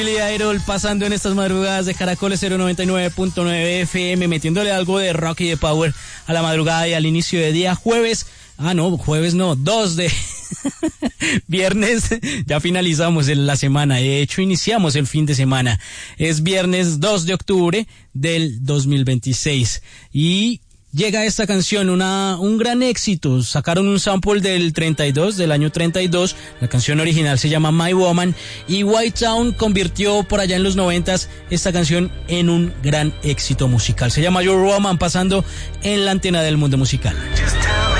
Billy Idol pasando en estas madrugadas de Caracoles 099.9 FM, metiéndole algo de rock y de power a la madrugada y al inicio de día jueves. Jueves no, 2 de viernes, ya finalizamos la semana, de hecho iniciamos el fin de semana. Es viernes 2 de octubre del 2026 y llega esta canción, un gran éxito. Sacaron un sample del año 32. La canción original se llama My Woman y White Town convirtió por allá en los 90s esta canción en un gran éxito musical. Se llama Your Woman, pasando en la antena del mundo musical.